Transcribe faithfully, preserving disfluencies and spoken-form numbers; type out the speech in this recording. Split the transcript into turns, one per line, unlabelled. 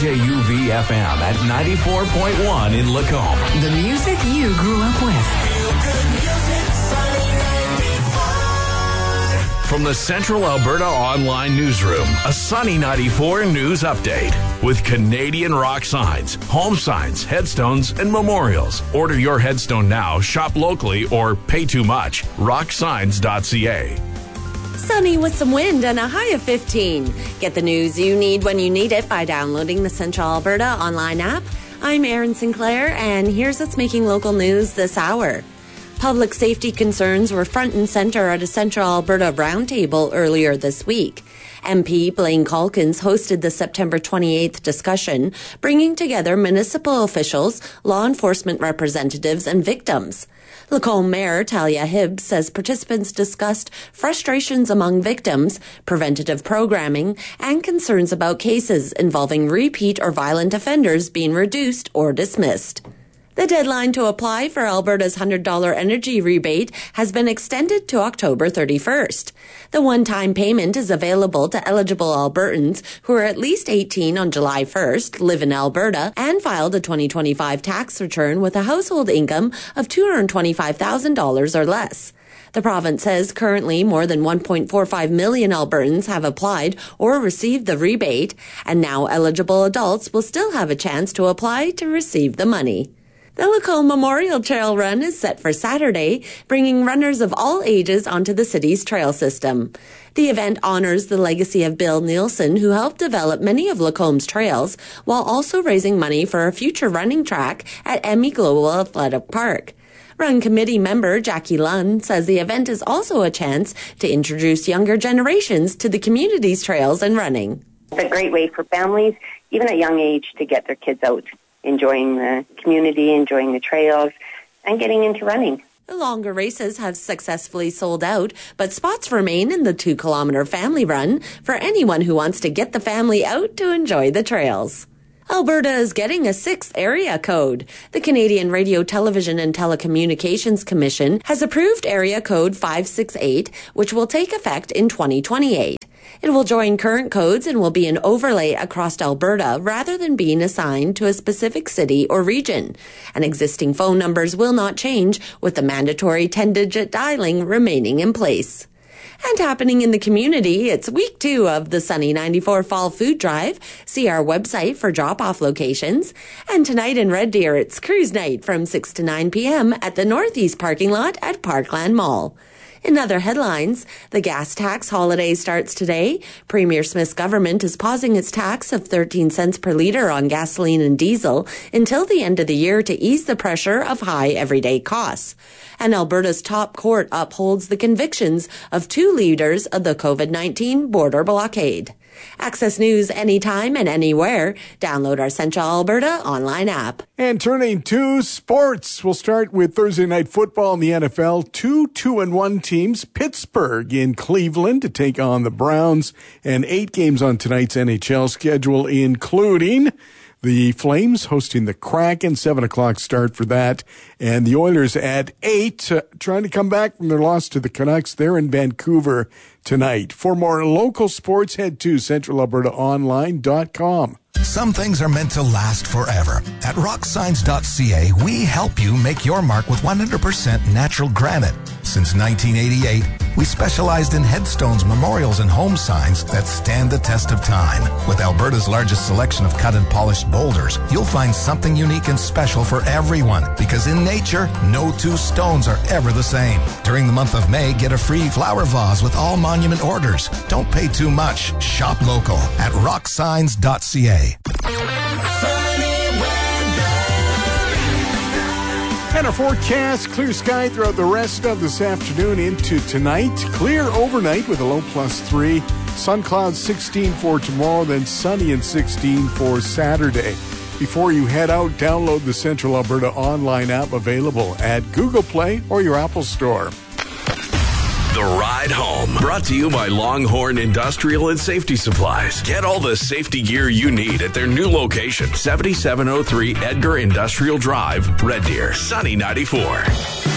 J U V F M at ninety-four point one in Lacombe.
The music you grew up with.
From the Central Alberta Online Newsroom, a Sunny ninety-four news update with Canadian rock signs, home signs, headstones, and memorials. Order your headstone now, shop locally, or pay too much. rock signs dot c a.
Sunny with some wind and a high of fifteen. Get the news you need when you need it by downloading the Central Alberta online app. I'm Erin Sinclair, and here's what's making local news this hour. Public safety concerns were front and center at a Central Alberta roundtable earlier this week. M P Blaine Calkins hosted the September twenty-eighth discussion, bringing together municipal officials, law enforcement representatives, and victims. Lacombe Mayor Talia Hibbs says participants discussed frustrations among victims, preventative programming, and concerns about cases involving repeat or violent offenders being reduced or dismissed. The deadline to apply for Alberta's one hundred dollars energy rebate has been extended to October thirty-first. The one-time payment is available to eligible Albertans who are at least eighteen on July first, live in Alberta, and filed a twenty twenty-five tax return with a household income of two hundred twenty-five thousand dollars or less. The province says currently more than one point four five million Albertans have applied or received the rebate, and now eligible adults will still have a chance to apply to receive the money. The Lacombe Memorial Trail Run is set for Saturday, bringing runners of all ages onto the city's trail system. The event honors the legacy of Bill Nielsen, who helped develop many of Lacombe's trails, while also raising money for a future running track at Emmy Global Athletic Park. Run committee member Jackie Lunn says the event is also a chance to introduce younger generations to the community's trails and running.
It's a great way for families, even at a young age, to get their kids out, enjoying the community, enjoying the trails, and getting into running.
The longer races have successfully sold out, but spots remain in the two-kilometre family run for anyone who wants to get the family out to enjoy the trails. Alberta is getting a sixth area code. The Canadian Radio, Television and Telecommunications Commission has approved area code five six eight, which will take effect in twenty twenty-eight. It will join current codes and will be an overlay across Alberta rather than being assigned to a specific city or region. And existing phone numbers will not change, with the mandatory ten-digit dialing remaining in place. And happening in the community, it's week two of the Sunny ninety-four Fall Food Drive. See our website for drop-off locations. And tonight in Red Deer, it's cruise night from six to nine p.m. at the Northeast parking lot at Parkland Mall. In other headlines, the gas tax holiday starts today. Premier Smith's government is pausing its tax of thirteen cents per litre on gasoline and diesel until the end of the year to ease the pressure of high everyday costs. And Alberta's top court upholds the convictions of two leaders of the covid nineteen border blockade. Access news anytime and anywhere. Download our Central Alberta online app.
And turning to sports, we'll start with Thursday night football in the N F L. Two two and one teams, Pittsburgh in Cleveland to take on the Browns, and eight games on tonight's N H L schedule, including the Flames hosting the Kraken, seven o'clock start for that. And the Oilers at eight, uh, trying to come back from their loss to the Canucks. They're in Vancouver tonight. For more local sports, head to central alberta online dot com.
Some things are meant to last forever. At rock signs dot c a, we help you make your mark with one hundred percent natural granite. Since nineteen eighty-eight, we specialized in headstones, memorials, and home signs that stand the test of time. With Alberta's largest selection of cut and polished boulders, you'll find something unique and special for everyone, because in nature, no two stones are ever the same. During the month of May, get a free flower vase with all monument orders. Don't pay too much. Shop local at rock signs dot c a.
And a forecast, clear sky throughout the rest of this afternoon into tonight. Clear overnight with a low plus three. Sun clouds sixteen for tomorrow, then sunny and sixteen for Saturday. Before you head out, download the Central Alberta online app, available at Google Play or your Apple Store.
The Ride Home, brought to you by Longhorn Industrial and Safety Supplies. Get all the safety gear you need at their new location, seventy-seven oh three Edgar Industrial Drive, Red Deer, Sunny ninety-four.